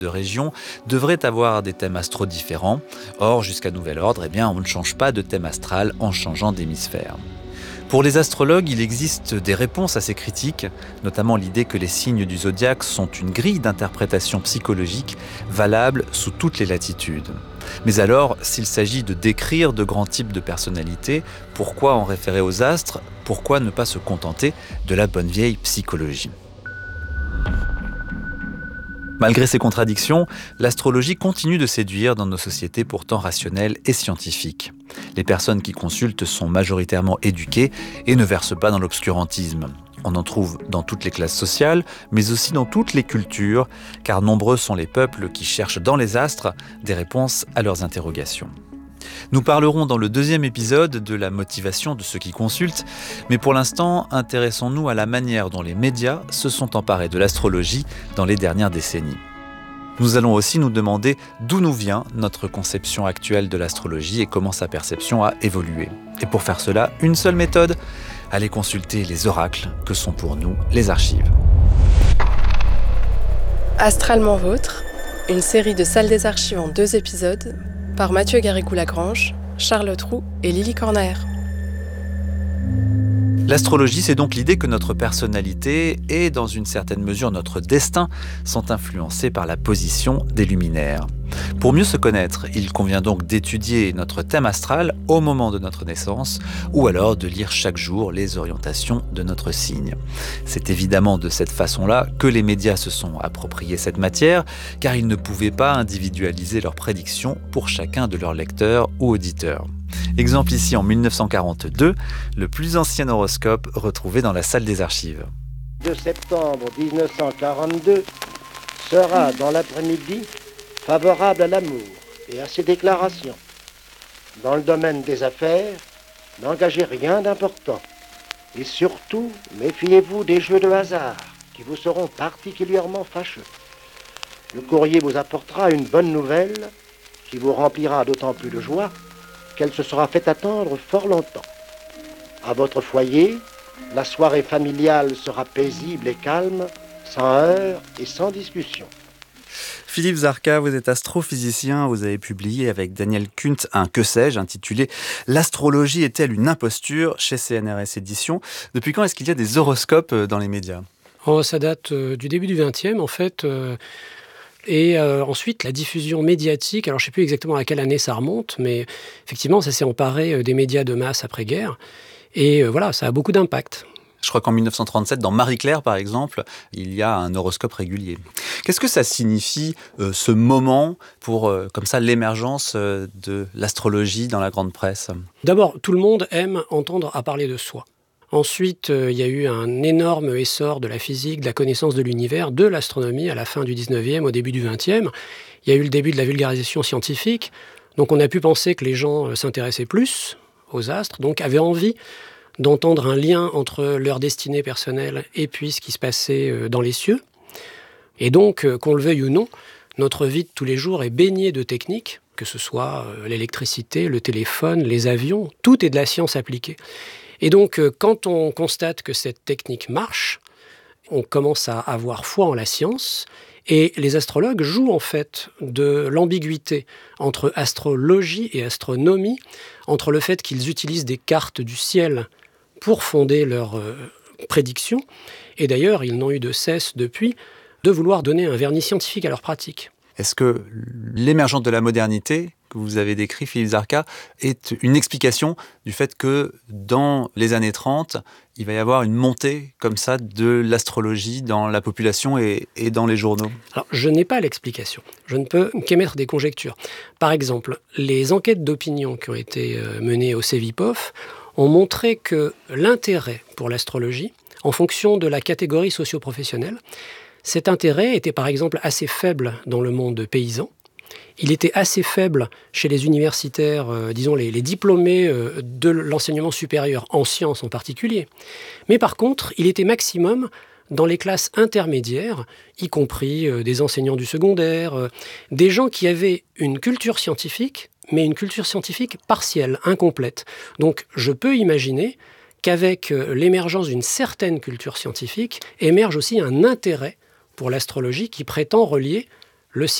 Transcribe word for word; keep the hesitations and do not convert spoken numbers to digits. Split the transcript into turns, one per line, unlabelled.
de régions devraient avoir des thèmes astro différents. Or, jusqu'à nouvel ordre, eh bien, on ne change pas de thème astral en changeant d'hémisphère. Pour les astrologues, il existe des réponses à ces critiques, notamment l'idée que les signes du zodiaque sont une grille d'interprétation psychologique valable sous toutes les latitudes. Mais alors, s'il s'agit de décrire de grands types de personnalités, pourquoi en référer aux astres ? Pourquoi ne pas se contenter de la bonne vieille psychologie ? Malgré ces contradictions, l'astrologie continue de séduire dans nos sociétés pourtant rationnelles et scientifiques. Les personnes qui consultent sont majoritairement éduquées et ne versent pas dans l'obscurantisme. On en trouve dans toutes les classes sociales, mais aussi dans toutes les cultures, car nombreux sont les peuples qui cherchent dans les astres des réponses à leurs interrogations. Nous parlerons dans le deuxième épisode de la motivation de ceux qui consultent, mais pour l'instant, intéressons-nous à la manière dont les médias se sont emparés de l'astrologie dans les dernières décennies. Nous allons aussi nous demander d'où nous vient notre conception actuelle de l'astrologie et comment sa perception a évolué. Et pour faire cela, une seule méthode, allez consulter les oracles que sont pour nous les archives.
Astralement Vôtre, une série de salles des archives en deux épisodes, par Mathieu Garrigou-Lagrange, Charlotte Roux et Lily Corner.
L'astrologie, c'est donc l'idée que notre personnalité et, dans une certaine mesure, notre destin sont influencés par la position des luminaires. Pour mieux se connaître, il convient donc d'étudier notre thème astral au moment de notre naissance ou alors de lire chaque jour les orientations de notre signe. C'est évidemment de cette façon-là que les médias se sont appropriés cette matière, car ils ne pouvaient pas individualiser leurs prédictions pour chacun de leurs lecteurs ou auditeurs. Exemple ici en mille neuf cent quarante-deux, le plus ancien horoscope retrouvé dans la salle des archives.
Le septembre dix-neuf cent quarante-deux sera dans l'après-midi favorable à l'amour et à ses déclarations. Dans le domaine des affaires, n'engagez rien d'important. Et surtout, méfiez-vous des jeux de hasard qui vous seront particulièrement fâcheux. Le courrier vous apportera une bonne nouvelle qui vous remplira d'autant plus de joie qu'elle se sera fait attendre fort longtemps. À votre foyer, la soirée familiale sera paisible et calme, sans heurts et sans discussion.
Philippe Zarka, vous êtes astrophysicien, vous avez publié avec Daniel Kunt un Que sais-je intitulé « L'astrologie est-elle une imposture ?» chez C N R S Éditions. Depuis quand est-ce qu'il y a des horoscopes dans les médias ?
Oh, ça date euh, du début du vingtième en fait. Euh, et euh, ensuite, la diffusion médiatique, alors je ne sais plus exactement à quelle année ça remonte, mais effectivement, ça s'est emparé des médias de masse après-guerre. Et euh, voilà, ça a beaucoup d'impact.
Je crois qu'en mille neuf cent trente-sept, dans Marie-Claire, par exemple, il y a un horoscope régulier. Qu'est-ce que ça signifie, euh, ce moment, pour euh, comme ça l'émergence euh, de l'astrologie dans la grande presse ?
D'abord, tout le monde aime entendre à parler de soi. Ensuite, euh, il y a eu un énorme essor de la physique, de la connaissance de l'univers, de l'astronomie à la fin du dix-neuvième, au début du vingtième. Il y a eu le début de la vulgarisation scientifique. Donc on a pu penser que les gens euh, s'intéressaient plus aux astres, donc avaient envie d'entendre un lien entre leur destinée personnelle et puis ce qui se passait dans les cieux. Et donc, qu'on le veuille ou non, notre vie de tous les jours est baignée de techniques, que ce soit l'électricité, le téléphone, les avions, tout est de la science appliquée. Et donc, quand on constate que cette technique marche, on commence à avoir foi en la science. Et les astrologues jouent en fait de l'ambiguïté entre astrologie et astronomie, entre le fait qu'ils utilisent des cartes du ciel pour fonder leurs euh, prédictions. Et d'ailleurs, ils n'ont eu de cesse depuis de vouloir donner un vernis scientifique à leur pratique.
Est-ce que l'émergence de la modernité que vous avez décrit, Philippe Zarka, est une explication du fait que dans les années trente, il va y avoir une montée comme ça de l'astrologie dans la population et, et dans les journaux ?
Alors, je n'ai pas l'explication. Je ne peux qu'émettre des conjectures. Par exemple, les enquêtes d'opinion qui ont été menées au Cevipof ont montré que l'intérêt pour l'astrologie, en fonction de la catégorie socio-professionnelle, cet intérêt était par exemple assez faible dans le monde paysan. Il était assez faible chez les universitaires, euh, disons les, les diplômés euh, de l'enseignement supérieur, en sciences en particulier. Mais par contre, il était maximum dans les classes intermédiaires, y compris euh, des enseignants du secondaire, euh, des gens qui avaient une culture scientifique, mais une culture scientifique partielle, incomplète. Donc je peux imaginer qu'avec euh, l'émergence d'une certaine culture scientifique, émerge aussi un intérêt pour l'astrologie qui prétend relier le